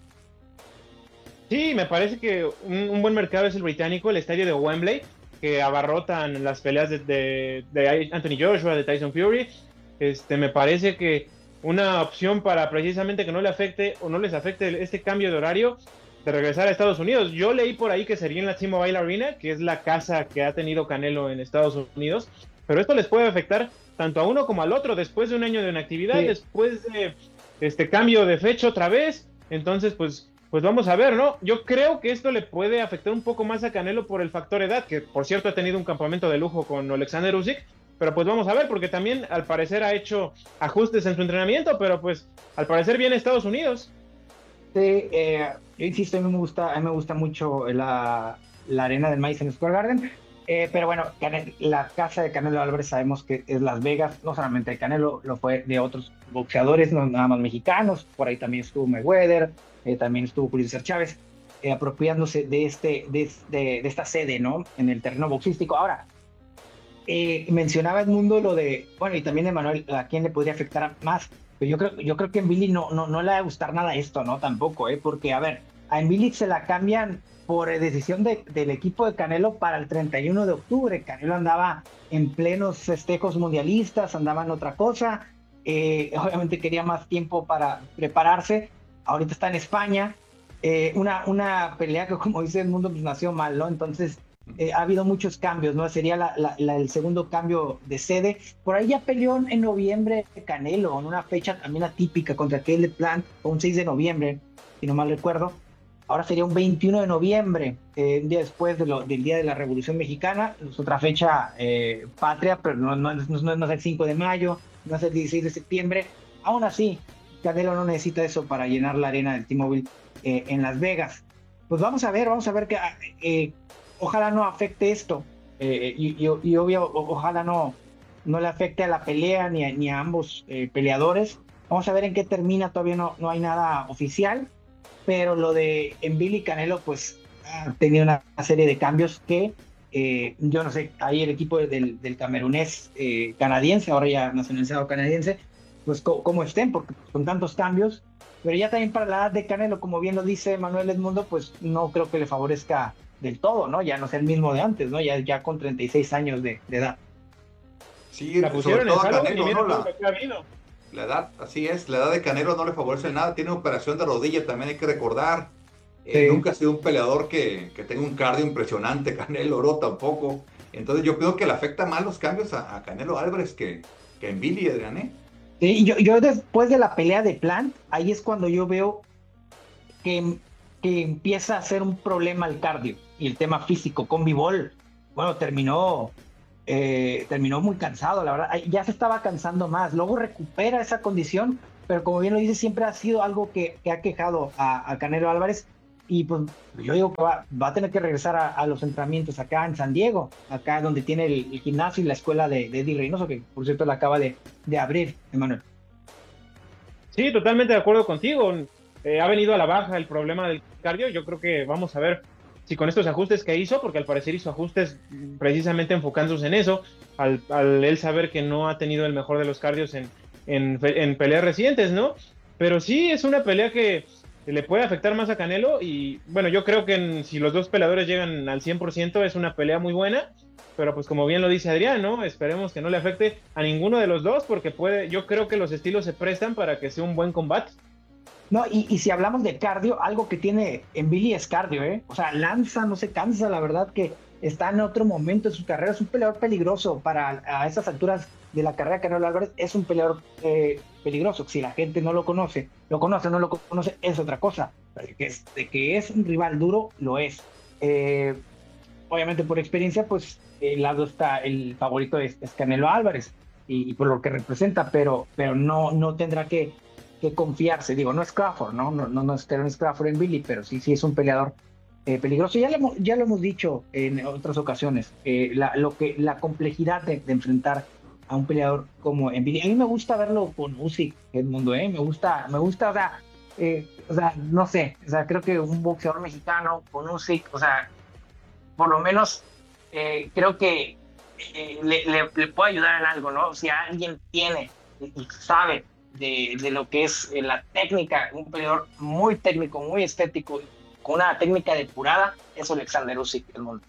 Sí, me parece que un, un buen mercado es el británico, el estadio de Wembley, que abarrotan las peleas de, de, de Anthony Joshua, de Tyson Fury. Este, me parece que una opción para precisamente que no le afecte o no les afecte este cambio de horario de regresar a Estados Unidos. Yo leí por ahí que sería en la T-Mobile Arena, que es la casa que ha tenido Canelo en Estados Unidos, pero esto les puede afectar tanto a uno como al otro después de un año de inactividad, sí. Después de este cambio de fecha otra vez. Entonces, pues Pues vamos a ver, ¿no? Yo creo que esto le puede afectar un poco más a Canelo por el factor edad, que por cierto ha tenido un campamento de lujo con Alexander Usyk, pero pues vamos a ver, porque también al parecer ha hecho ajustes en su entrenamiento, pero pues al parecer viene a Estados Unidos. Sí, eh, yo insisto, a mí me gusta, a mí me gusta mucho la, la arena del Madison Square Garden, eh, pero bueno, la casa de Canelo Álvarez sabemos que es Las Vegas, no solamente de Canelo, lo fue de otros boxeadores, no nada más mexicanos, por ahí también estuvo Mayweather, Eh, también estuvo Julio César Chávez, eh, apropiándose de, este, de, de, de esta sede, ¿no? En el terreno boxístico. Ahora, eh, mencionaba Edmundo lo de, bueno, y también Emanuel, ¿a quién le podría afectar más? Pero yo creo, yo creo que a Nvili no, no, no le va a gustar nada esto, ¿no? Tampoco, ¿eh? Porque, a ver, a Nvili se la cambian por decisión de, del equipo de Canelo para el treinta y uno de octubre. Canelo andaba en plenos festejos mundialistas, andaba en otra cosa, eh, obviamente quería más tiempo para prepararse. Ahorita está en España, eh, una, una pelea que, como dice el mundo, pues nació mal, ¿no? Entonces, eh, ha habido muchos cambios, ¿no? Sería la, la, la, el segundo cambio de sede. Por ahí ya peleó en noviembre Canelo, en una fecha también atípica contra Caleb Plant, un seis de noviembre, si no mal recuerdo. Ahora sería un veintiuno de noviembre, eh, un día después de lo, del Día de la Revolución Mexicana. Es otra fecha eh, patria, pero no, no, no, no, no es el cinco de mayo, no es el dieciséis de septiembre. Aún así, Canelo no necesita eso para llenar la arena del T-Mobile eh, en Las Vegas. Pues vamos a ver, vamos a ver que eh, ojalá no afecte esto eh, y, y, y obvio, o, ojalá no, no le afecte a la pelea ni a, ni a ambos eh, peleadores. Vamos a ver en qué termina, todavía no, no hay nada oficial, pero lo de Nvili y Canelo pues ha tenido una serie de cambios que eh, yo no sé, ahí el equipo del, del camerunés eh, canadiense, ahora ya nacionalizado canadiense, pues como estén, porque con tantos cambios, pero ya también para la edad de Canelo, como bien lo dice Manuel Edmundo, pues no creo que le favorezca del todo, ¿no? Ya no es el mismo de antes, ¿no? Ya, ya con treinta y seis años de, de edad. Sí, La pusieron sobre todo en a Halloween Canelo, y mira ¿no? todo La, lo que ha habido. la edad, así es, la edad de Canelo no le favorece nada, tiene operación de rodilla, también hay que recordar. Eh, Sí. Nunca ha sido un peleador que, que tenga un cardio impresionante, Canelo Oro tampoco. Entonces yo creo que le afecta más los cambios a, a Canelo Álvarez que, que en Billy, Adrián, ¿eh? Sí, yo, yo después de la pelea de Plant, ahí es cuando yo veo que, que empieza a ser un problema el cardio y el tema físico. Con Bivol, bueno, terminó, eh, terminó muy cansado, la verdad. Ya se estaba cansando más. Luego recupera esa condición, pero como bien lo dice, siempre ha sido algo que, que ha quejado a, a Canelo Álvarez. Y pues yo digo que va, va a tener que regresar a, a los entrenamientos acá en San Diego, acá donde tiene el, el gimnasio y la escuela de, de Eddie Reynoso, que por cierto la acaba de, de abrir, Emanuel. Sí, totalmente de acuerdo contigo. Eh, ha venido a la baja el problema del cardio. Yo creo que vamos a ver si con estos ajustes que hizo, porque al parecer hizo ajustes precisamente enfocándose en eso, al, al él saber que no ha tenido el mejor de los cardios en, en, en peleas recientes, ¿no? Pero sí es una pelea que le puede afectar más a Canelo y bueno, yo creo que en, si los dos peleadores llegan al cien por ciento es una pelea muy buena, pero pues como bien lo dice Adrián, ¿no? Esperemos que no le afecte a ninguno de los dos porque puede, yo creo que los estilos se prestan para que sea un buen combate. No, y, y si hablamos de cardio, algo que tiene en Billy es cardio, ¿eh? O sea, lanza, no se cansa, la verdad que está en otro momento de su carrera, es un peleador peligroso para a esas alturas de la carrera. Canelo Álvarez es un peleador eh, peligroso. Si la gente no lo conoce, lo conoce o no lo conoce, es otra cosa. Pero que es, de que es un rival duro, lo es. Eh, obviamente por experiencia, pues el lado está, el favorito es, es Canelo Álvarez y, y por lo que representa, pero, pero no, no tendrá que, que confiarse. Digo, no es Crawford, ¿no? No, no, no es Terence Crawford en Billy, pero sí, sí es un peleador eh, peligroso. Ya lo, ya lo hemos dicho en otras ocasiones, eh, la, lo que, la complejidad de, de enfrentar a un peleador como en Billy. A mí me gusta verlo con Usyk, el mundo, ¿eh? Me gusta, me gusta, o sea, eh, o sea, no sé, o sea, creo que un boxeador mexicano con Usyk, o sea, por lo menos eh, creo que eh, le, le, le puede ayudar en algo, ¿no? Si alguien tiene y sabe de, de lo que es eh, la técnica, un peleador muy técnico, muy estético, con una técnica depurada, es Alexander Usyk, el mundo.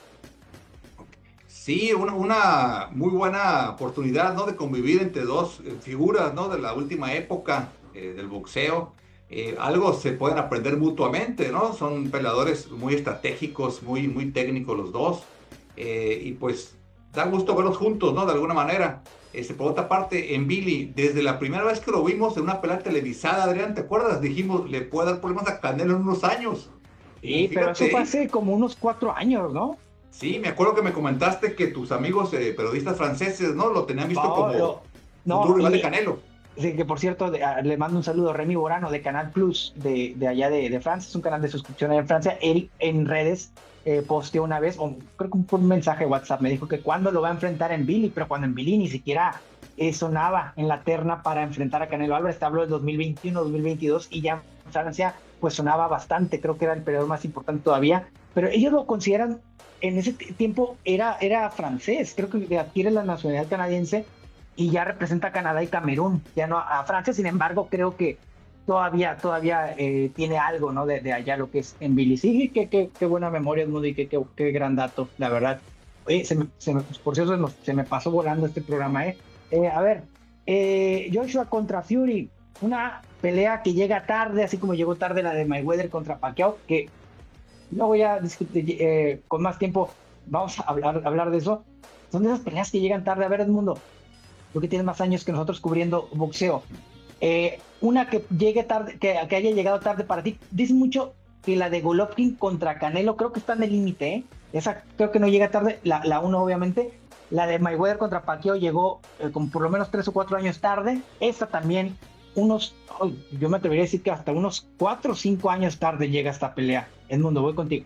Sí, una, una muy buena oportunidad, ¿no? De convivir entre dos eh, figuras, ¿no? De la última época eh, del boxeo. Eh, algo se pueden aprender mutuamente, ¿no? Son peleadores muy estratégicos, muy, muy técnicos los dos. Eh, y pues da gusto verlos juntos, ¿no? De alguna manera. Este, por otra parte, en Billy, desde la primera vez que lo vimos en una pelea televisada, Adrián, ¿te acuerdas? Dijimos, le puede dar problemas a Canelo en unos años. Sí, pero eso fue hace como unos cuatro años, ¿no? Sí, me acuerdo que me comentaste que tus amigos eh, periodistas franceses, ¿no? Lo tenían visto no, como no, no, futuro rival y, de Canelo. Sí, que por cierto, de, a, le mando un saludo a Remy Borano de Canal Plus, de, de allá de, de Francia, es un canal de suscripción en Francia. Él en redes eh, posteó una vez, o creo que por un mensaje de WhatsApp, me dijo que cuando lo va a enfrentar en Billy, pero cuando en Billy ni siquiera eh, sonaba en la terna para enfrentar a Canelo Álvarez. Te hablo de dos mil veintiuno, dos mil veintidós, y ya en Francia pues sonaba bastante, creo que era el peleador más importante todavía, pero ellos lo consideran, en ese tiempo era, era francés, creo que adquiere la nacionalidad canadiense y ya representa a Canadá y Camerún, ya no a Francia. Sin embargo, creo que todavía, todavía eh, tiene algo, ¿no? De, de allá lo que es en Billy. Sí, qué, qué, qué buena memoria, Edmundo, y qué, qué, qué gran dato, la verdad. Oye, se me, se me, por cierto, se, nos, se me pasó volando este programa, ¿eh? eh a ver, eh, Joshua contra Fury, una pelea que llega tarde, así como llegó tarde la de Mayweather contra Pacquiao, que luego ya eh, con más tiempo vamos a hablar, hablar de eso. Son de esas peleas que llegan tarde. A ver, Edmundo, tú que tienes más años que nosotros cubriendo boxeo, eh, una que llegue tarde, que, que haya llegado tarde para ti. Dice mucho que la de Golovkin contra Canelo creo que está en el límite, ¿eh? Esa creo que no llega tarde, la, la uno obviamente. La de Mayweather contra Pacquiao llegó eh, con por lo menos tres o cuatro años tarde. Esta también unos, oh, yo me atrevería a decir que hasta unos cuatro o cinco años tarde llega esta pelea. Edmundo, voy contigo.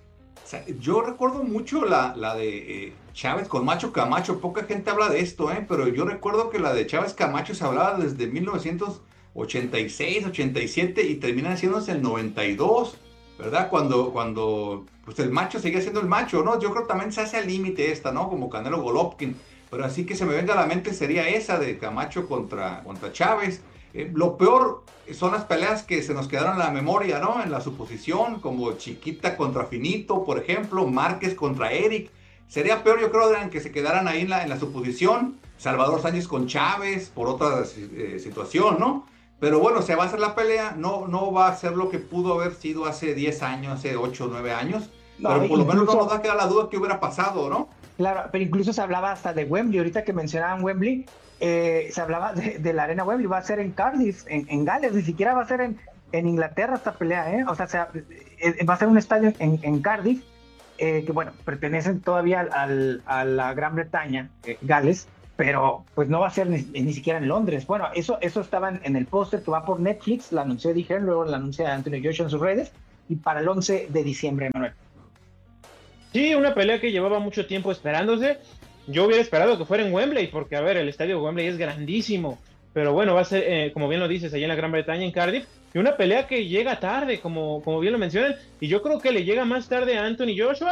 O sea, yo recuerdo mucho la, la de eh, Chávez con Macho Camacho. Poca gente habla de esto, ¿eh? Pero yo recuerdo que la de Chávez Camacho se hablaba desde mil novecientos ochenta y seis, ochenta y siete y termina haciéndose el noventa y dos, ¿verdad? Cuando, cuando pues el macho seguía siendo el macho, ¿no? Yo creo que también se hace al límite esta, ¿no? Como Canelo Golovkin. Pero así que se me venga a la mente sería esa de Camacho contra, contra Chávez. Eh, lo peor son las peleas que se nos quedaron en la memoria, ¿no? En la suposición, como Chiquita contra Finito, por ejemplo, Márquez contra Eric. Sería peor, yo creo, Adrián, que se quedaran ahí en la, en la suposición. Salvador Sánchez con Chávez, por otra eh, situación, ¿no? Pero bueno, se va a hacer la pelea, no, no va a ser lo que pudo haber sido hace diez años, hace ocho o nueve años. No, pero por lo menos no nos da quedar la duda que hubiera pasado, ¿no? Claro, pero incluso se hablaba hasta de Wembley, ahorita que mencionaban Wembley, eh, se hablaba de, de la arena Wembley, va a ser en Cardiff, en, en Gales, ni siquiera va a ser en, en Inglaterra esta pelea, ¿eh? O sea, se, eh, va a ser un estadio en, en Cardiff, eh, que bueno, pertenecen todavía al, a la Gran Bretaña, eh, Gales, pero pues no va a ser ni, ni siquiera en Londres. Bueno, eso, eso estaba en, en el póster que va por Netflix, la anunció Eddie Hearn, luego la anuncia Anthony Joshua en sus redes, y para el once de diciembre, Manuel. Sí, una pelea que llevaba mucho tiempo esperándose. Yo hubiera esperado que fuera en Wembley, porque a ver, el estadio de Wembley es grandísimo, pero bueno, va a ser, eh, como bien lo dices, allá en la Gran Bretaña, en Cardiff, y una pelea que llega tarde, como, como bien lo mencionan, y yo creo que le llega más tarde a Anthony Joshua